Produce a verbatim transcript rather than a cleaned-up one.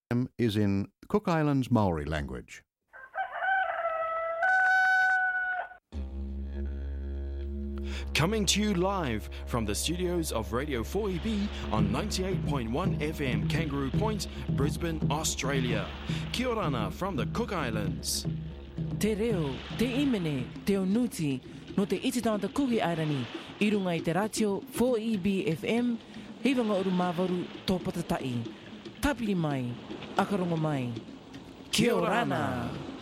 is in Cook Islands Maori language. Coming to you live from the studios of Radio four E B on ninety-eight point one F M Kangaroo Point, Brisbane, Australia. Kia orana from the Cook Islands. Te reo, te imene, te onuti, no te ititanga Kuki Airani, i runga i te ratio four E B F M, hivanga uru mawaru tō patatai. Tapiri mai, akarongo mai. Kia orana.